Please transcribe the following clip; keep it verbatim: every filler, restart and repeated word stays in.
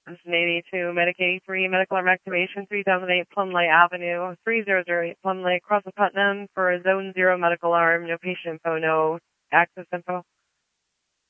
This is eight eight two Medic eighty-three, medical arm activation, three thousand eight Plum Lake Avenue, three zero zero eight Plum Lake, Crossing Putnam for a zone zero medical arm, no patient info, no access info.